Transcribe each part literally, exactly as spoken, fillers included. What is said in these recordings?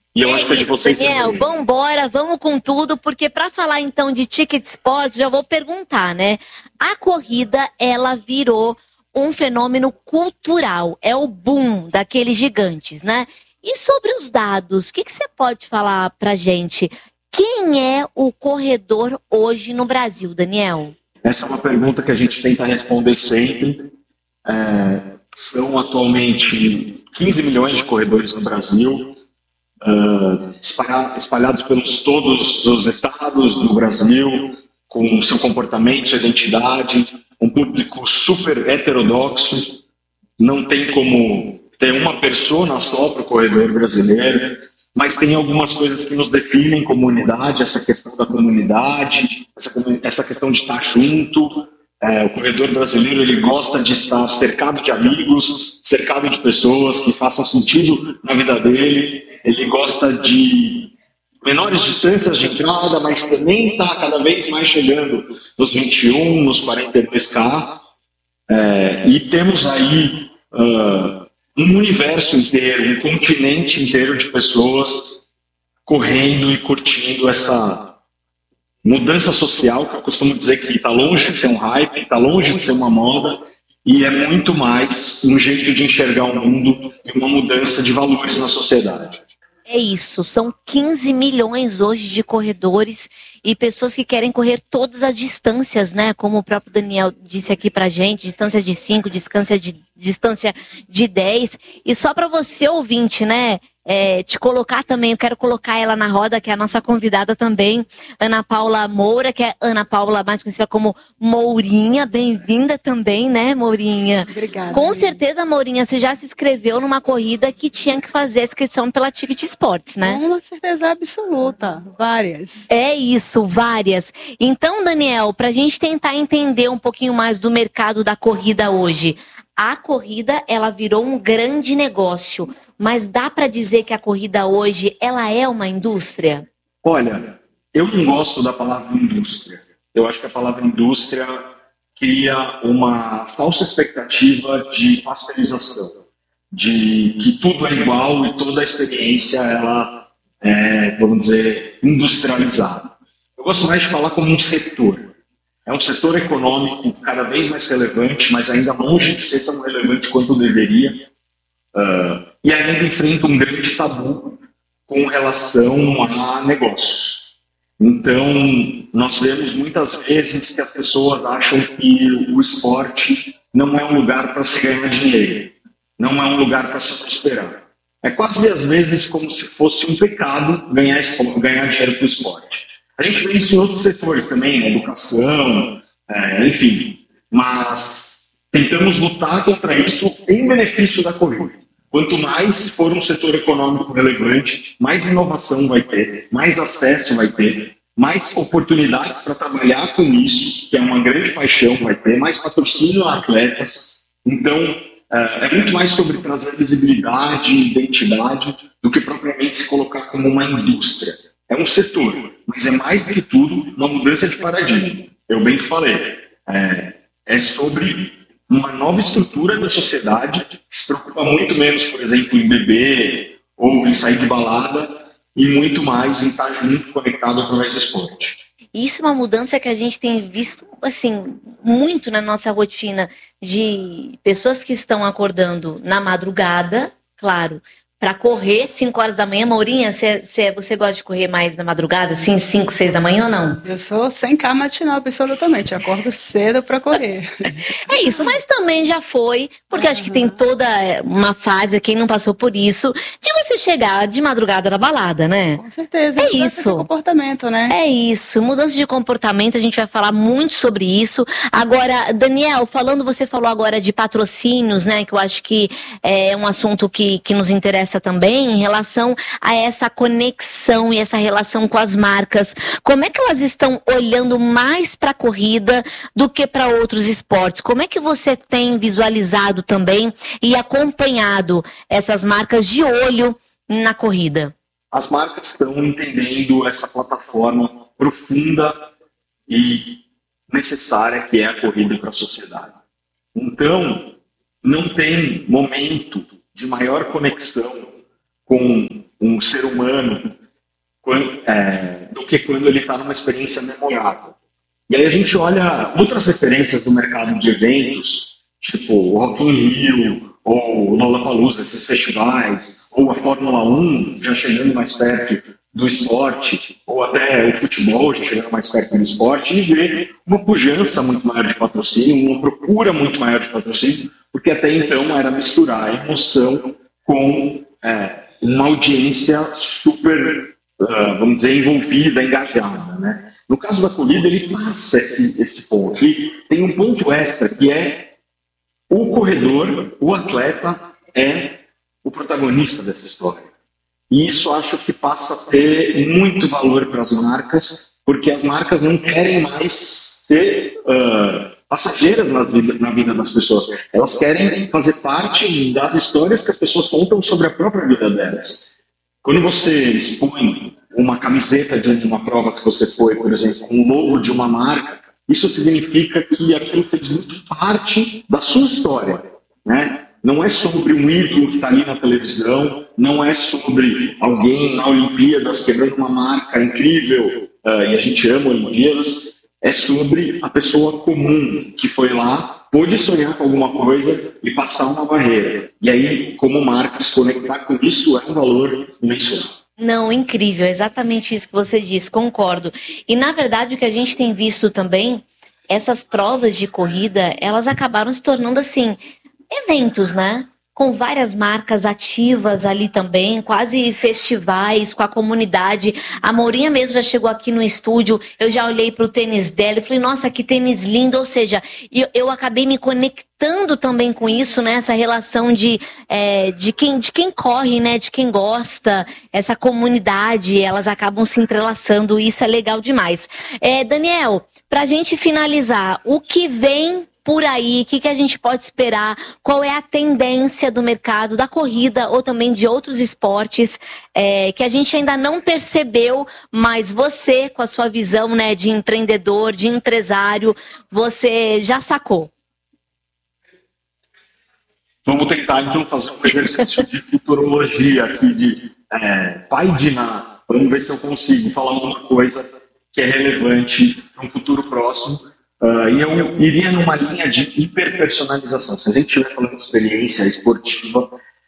E eu é acho que a de vocês Daniel, também. Vamos embora, vamos com tudo, porque para falar então de Ticket Sports, já vou perguntar, né? A corrida, ela virou um fenômeno cultural, é o boom daqueles gigantes, né? E sobre os dados, o que, que você pode falar pra gente? Quem é o corredor hoje no Brasil, Daniel? Essa é uma pergunta que a gente tenta responder sempre. É, são atualmente quinze milhões de corredores no Brasil, uh, espalhados pelos todos os estados do Brasil, com seu comportamento, sua identidade, um público super heterodoxo, não tem como ter uma persona só para o corredor brasileiro, mas tem algumas coisas que nos definem como unidade, essa questão da comunidade, essa, essa questão de estar junto. É, o corredor brasileiro ele gosta de estar cercado de amigos, cercado de pessoas que façam sentido na vida dele, ele gosta de menores distâncias de entrada, mas também está cada vez mais chegando nos vinte e um, nos quarenta e dois K, é, e temos aí uh, um universo inteiro, um continente inteiro de pessoas correndo e curtindo essa mudança social, que eu costumo dizer que está longe de ser um hype, está longe de ser uma moda, e é muito mais um jeito de enxergar o mundo e uma mudança de valores na sociedade. É isso, são quinze milhões hoje de corredores e pessoas que querem correr todas as distâncias, né? Como o próprio Daniel disse aqui pra gente, distância de cinco, distância de, distância de dez. E só para você, ouvinte, né? É, te colocar também, eu quero colocar ela na roda, que é a nossa convidada também, Ana Paula Moura, que é Ana Paula, mais conhecida como Mourinha. Bem-vinda também, né, Mourinha? Obrigada. Com certeza, Mourinha, você já se inscreveu numa corrida que tinha que fazer a inscrição pela Ticket Sports, né? Com uma certeza absoluta, várias. É isso, várias. Então, Daniel, pra gente tentar entender um pouquinho mais do mercado da corrida hoje, a corrida, ela virou um grande negócio. Mas dá para dizer que a corrida hoje, ela é uma indústria? Olha, eu não gosto da palavra indústria. Eu acho que a palavra indústria cria uma falsa expectativa de pasteurização, de que tudo é igual e toda a experiência ela é, vamos dizer, industrializada. Eu gosto mais de falar como um setor. É um setor econômico cada vez mais relevante, mas ainda longe de ser tão relevante quanto deveria. Uh, e ainda enfrenta um grande tabu com relação a negócios. Então, nós vemos muitas vezes que as pessoas acham que o esporte não é um lugar para se ganhar dinheiro, não é um lugar para se prosperar. É quase às vezes como se fosse um pecado ganhar, ganhar dinheiro para o esporte. A gente vê isso em outros setores também, na educação, é, enfim, mas tentamos lutar contra isso em benefício da corrida. Quanto mais for um setor econômico relevante, mais inovação vai ter, mais acesso vai ter, mais oportunidades para trabalhar com isso, que é uma grande paixão, vai ter, mais patrocínio a atletas. Então, é muito mais sobre trazer visibilidade e identidade do que propriamente se colocar como uma indústria. É um setor, mas é mais do que tudo uma mudança de paradigma. Eu bem que falei, é, é sobre uma nova estrutura da sociedade que se preocupa muito menos, por exemplo, em beber ou em sair de balada e muito mais em estar junto, conectado através do esporte. Isso é uma mudança que a gente tem visto, assim, muito na nossa rotina de pessoas que estão acordando na madrugada, claro, para correr cinco horas da manhã. Mourinha, cê, cê, você gosta de correr mais na madrugada, assim, cinco, seis da manhã ou não? Eu sou sem K matinal, absolutamente. Eu acordo cedo para correr. É isso, mas também já foi, porque uhum. acho que tem toda uma fase, quem não passou por isso, de você chegar de madrugada na balada, né? Com certeza. É isso. De comportamento, né? É isso. Mudança de comportamento, a gente vai falar muito sobre isso. Agora, Daniel, falando, você falou agora de patrocínios, né? Que eu acho que é um assunto que, que nos interessa também em relação a essa conexão e essa relação com as marcas. Como é que elas estão olhando mais para a corrida do que para outros esportes? Como é que você tem visualizado também e acompanhado essas marcas de olho na corrida? As marcas estão entendendo essa plataforma profunda e necessária que é a corrida para a sociedade. Então, não tem momento de maior conexão com um ser humano quando, é, do que quando ele está numa experiência memorável. E aí a gente olha outras referências do mercado de eventos, tipo o Rock in Rio, ou o Lollapalooza, esses festivais, ou a Fórmula um, já chegando mais perto do esporte, ou até o futebol, já chegando mais perto do esporte, e vê uma pujança muito maior de patrocínio, uma procura muito maior de patrocínio, porque até então era misturar a emoção com é, uma audiência super, uh, vamos dizer, envolvida, engajada, né? No caso da corrida, ele passa esse, esse ponto. E tem um ponto extra, que é o corredor, o atleta, é o protagonista dessa história. E isso acho que passa a ter muito valor para as marcas, porque as marcas não querem mais ser uh, passageiras na vida, na vida das pessoas. Elas querem fazer parte das histórias que as pessoas contam sobre a própria vida delas. Quando você expõe uma camiseta de uma prova que você foi, por exemplo, com o logo de uma marca, isso significa que aquilo fez muito parte da sua história, né? Não é sobre um ídolo que está ali na televisão, não é sobre alguém na Olimpíadas quebrando uma marca incrível, uh, e a gente ama Olimpíadas, é sobre a pessoa comum que foi lá, pôde sonhar com alguma coisa e passar uma barreira. E aí, como marca, se conectar com isso é um valor imensurável. Não, incrível, exatamente isso que você disse, concordo. E na verdade o que a gente tem visto também, essas provas de corrida, elas acabaram se tornando assim, eventos, né? Com várias marcas ativas ali também, quase festivais com a comunidade. A Mourinha mesmo já chegou aqui no estúdio, eu já olhei para o tênis dela e falei, nossa, que tênis lindo. Ou seja, eu, eu acabei me conectando também com isso, né? Essa relação de, é, de, quem, de quem corre, né? De quem gosta, essa comunidade, elas acabam se entrelaçando, e isso é legal demais. É, Daniel, para a gente finalizar, o que vem por aí, o que, que a gente pode esperar? Qual é a tendência do mercado da corrida ou também de outros esportes é, que a gente ainda não percebeu, mas você, com a sua visão, né, de empreendedor, de empresário, você já sacou? Vamos tentar, então, fazer um exercício de futurologia aqui, de é, pai de Ná. Vamos ver se eu consigo falar alguma coisa que é relevante para um futuro próximo. Uh, e eu iria numa linha de hiperpersonalização. Se a gente estiver falando de experiência esportiva,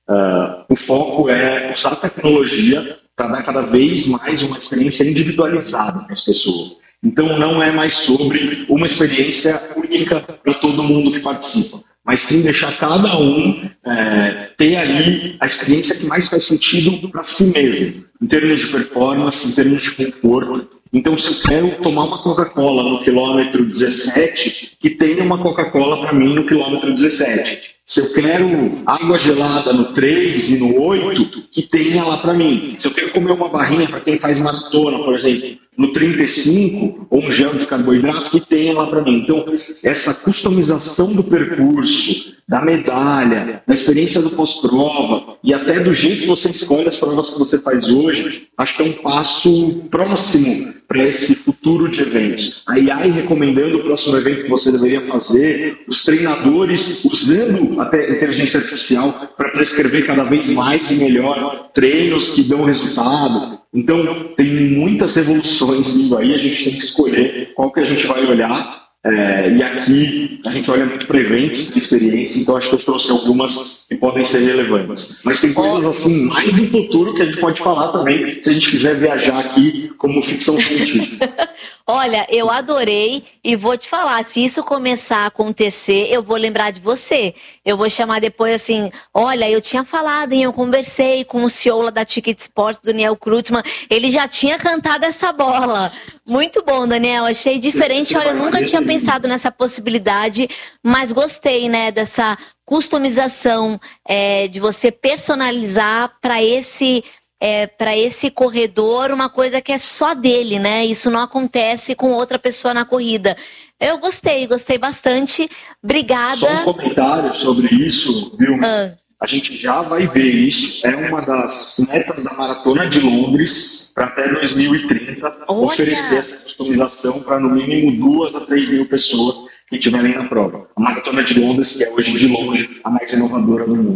uh, o foco é usar a tecnologia para dar cada vez mais uma experiência individualizada para as pessoas. Então não é mais sobre uma experiência única para todo mundo que participa, mas sim deixar cada um é, ter ali a experiência que mais faz sentido para si mesmo, em termos de performance, em termos de conforto. Então, se eu quero tomar uma Coca-Cola no quilômetro dezessete, que tenha uma Coca-Cola para mim no quilômetro dezessete. Se eu quero água gelada no três e no oito, que tenha lá para mim. Se eu quero comer uma barrinha para quem faz maratona, por exemplo, no trinta e cinco, ou um gel de carboidrato, que tenha lá para mim. Então, essa customização do percurso, da medalha, da experiência do pós-prova e até do jeito que você escolhe as provas que você faz hoje, acho que é um passo próximo para esse futuro de eventos. A I A I recomendando o próximo evento que você deveria fazer, os treinadores usando a inteligência artificial para prescrever cada vez mais e melhor treinos que dão resultado. Então, tem muitas revoluções nisso aí, a gente tem que escolher qual que a gente vai olhar. É, e aqui a gente olha muito para eventos de experiência, então acho que eu trouxe algumas que podem ser relevantes. Mas tem coisas assim mais no futuro que a gente pode falar também, se a gente quiser viajar aqui como ficção científica. Olha, eu adorei e vou te falar, se isso começar a acontecer, eu vou lembrar de você. Eu vou chamar depois assim, olha, eu tinha falado, hein, eu conversei com o C E O lá da Ticket Sports, Daniel Krugman, ele já tinha cantado essa bola. Muito bom, Daniel, achei diferente. Olha, eu nunca tinha pensado nessa possibilidade, mas gostei, né, dessa customização, é, de você personalizar para esse... É, para esse corredor uma coisa que é só dele, né? Isso não acontece com outra pessoa na corrida. Eu gostei, gostei bastante. Obrigada. Só um comentário sobre isso, viu? Ah. A gente já vai ver isso. É uma das metas da Maratona de Londres para até dois mil e trinta. Olha. Oferecer essa customização para no mínimo duas a três mil pessoas que estiverem na prova. A Maratona de Londres, que é hoje de longe a mais inovadora do mundo.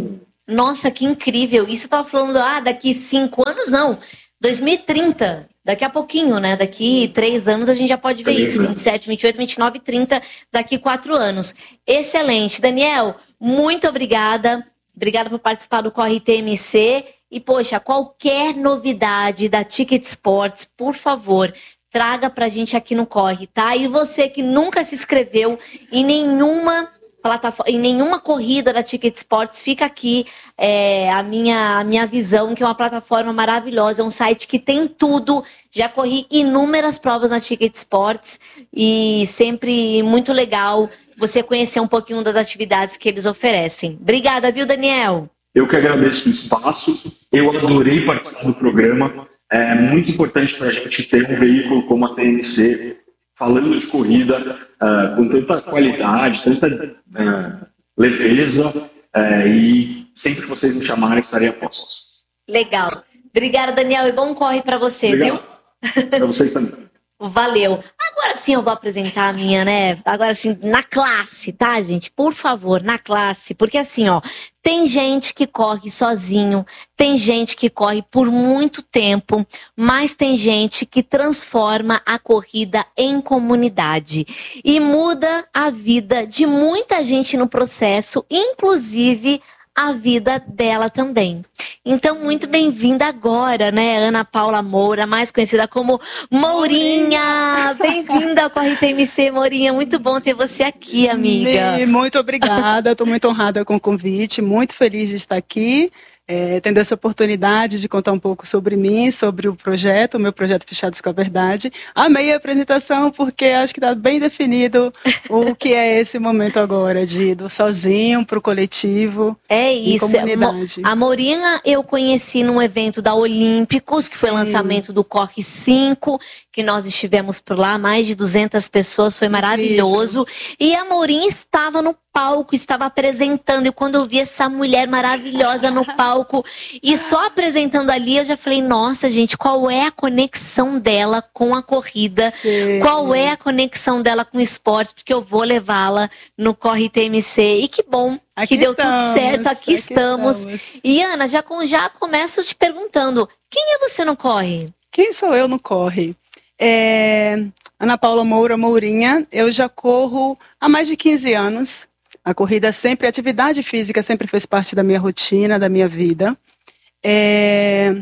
Nossa, que incrível. Isso eu tava falando, ah, daqui cinco anos, não. dois mil e trinta. Daqui a pouquinho, né? Daqui três anos a gente já pode ver isso. vinte e sete, vinte e oito, vinte e nove, trinta, daqui quatro anos. Excelente. Daniel, muito obrigada. Obrigada por participar do Corre T M C. E, poxa, qualquer novidade da Ticket Sports, por favor, traga pra gente aqui no Corre, tá? E você que nunca se inscreveu em nenhuma plataforma, em nenhuma corrida da Ticket Sports, fica aqui é, a, minha, a minha visão, que é uma plataforma maravilhosa, é um site que tem tudo. Já corri inúmeras provas na Ticket Sports e sempre muito legal você conhecer um pouquinho das atividades que eles oferecem. Obrigada, viu, Daniel? Eu que agradeço o espaço, eu adorei participar do programa. É muito importante para a gente ter um veículo como a T M C falando de corrida uh, com tanta qualidade, tanta uh, leveza, uh, e sempre que vocês me chamarem, estarei a postos. Legal. Obrigada, Daniel, e bom corre para você, Obrigado. Viu? Para vocês também. Valeu. Agora sim eu vou apresentar a minha, né? Agora sim, na classe, tá, gente? Por favor, na classe. Porque assim, ó, tem gente que corre sozinho, tem gente que corre por muito tempo, mas tem gente que transforma a corrida em comunidade e muda a vida de muita gente no processo, inclusive a vida dela também. Então, muito bem-vinda agora, né, Ana Paula Moura, mais conhecida como Mourinha. Bem-vinda ao Corre T M C, Mourinha. Muito bom ter você aqui, amiga. Muito obrigada, estou muito honrada com o convite, muito feliz de estar aqui. É, tendo essa oportunidade de contar um pouco sobre mim, sobre o projeto, o meu projeto Fechados com a Verdade. Amei a apresentação porque acho que está bem definido o que é esse momento agora, de do sozinho para o coletivo. É isso. Comunidade. A Mourinha eu conheci num evento da Olímpicos, que foi o lançamento do Corre cinco, que nós estivemos por lá, mais de duzentas pessoas, foi maravilhoso. E a Mourinha estava no palco, estava apresentando, e quando eu vi essa mulher maravilhosa no palco, e só apresentando ali, eu já falei, nossa, gente, qual é a conexão dela com a corrida? Sim. Qual é a conexão dela com o esporte? Porque eu vou levá-la no Corre T M C. E que bom aqui que deu estamos, tudo certo, aqui, aqui estamos. estamos. E Ana, já, já começo te perguntando, quem é você no Corre? Quem sou eu no Corre? É... Ana Paula Moura, Mourinha. Eu já corro há mais de quinze anos. A corrida sempre, a atividade física sempre fez parte da minha rotina, da minha vida. É...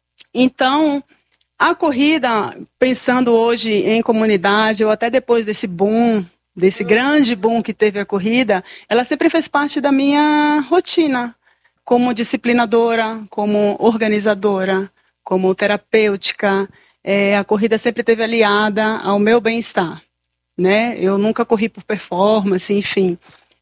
Então, a corrida, pensando hoje em comunidade, ou até depois desse boom, desse grande boom que teve a corrida, ela sempre fez parte da minha rotina, como disciplinadora, como organizadora, como terapêutica. É, a corrida sempre esteve aliada ao meu bem-estar, né? Eu nunca corri por performance, enfim.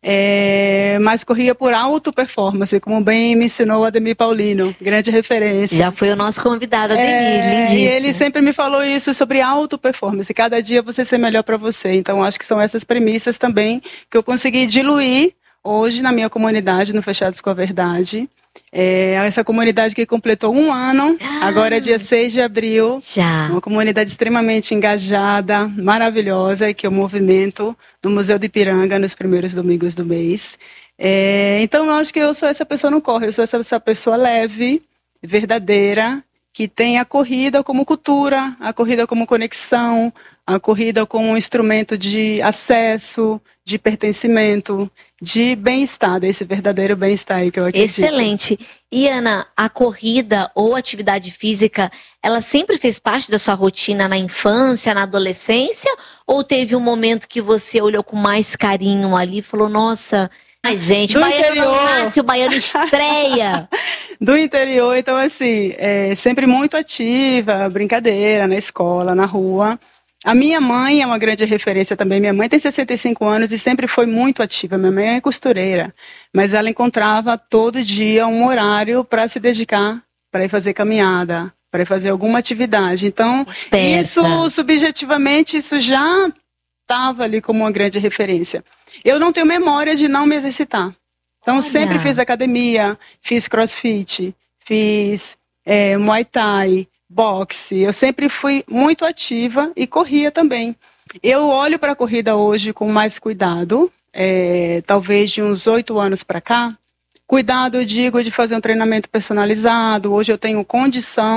É, mas corria por auto-performance, como bem me ensinou o Ademir Paulino, grande referência. Já foi o nosso convidado, Ademir, é, lindíssimo. E ele sempre me falou isso sobre auto-performance, cada dia você ser melhor para você. Então acho que são essas premissas também que eu consegui diluir hoje na minha comunidade, no Fechados com a Verdade. É, essa comunidade que completou um ano, ah, agora é dia seis de abril. Já. Uma comunidade extremamente engajada, maravilhosa, que eu movimento no Museu de Ipiranga nos primeiros domingos do mês. É, então eu acho que eu sou essa pessoa no corre, eu sou essa, essa pessoa leve, verdadeira, que tem a corrida como cultura, a corrida como conexão, a corrida como um instrumento de acesso, de pertencimento, de bem-estar, desse verdadeiro bem-estar aí que eu acredito. Excelente. E Ana, a corrida ou atividade física, ela sempre fez parte da sua rotina na infância, na adolescência? Ou teve um momento que você olhou com mais carinho ali e falou, nossa... Ai, gente, do o baiano interior. não nasce, o baiano estreia. Do interior, então assim, é, sempre muito ativa, brincadeira na escola, na rua. A minha mãe é uma grande referência também. Minha mãe tem sessenta e cinco anos e sempre foi muito ativa. Minha mãe é costureira, mas ela encontrava todo dia um horário para se dedicar, para ir fazer caminhada, para ir fazer alguma atividade. Então, Esperta. Isso, subjetivamente, isso já estava ali como uma grande referência. Eu não tenho memória de não me exercitar. Então, Olha. sempre fiz academia, fiz crossfit, fiz é, muay thai, boxe. Eu sempre fui muito ativa e corria também. Eu olho para a corrida hoje com mais cuidado. É, talvez de uns oito anos para cá, Cuidado, eu digo, de fazer um treinamento personalizado. Hoje eu tenho condição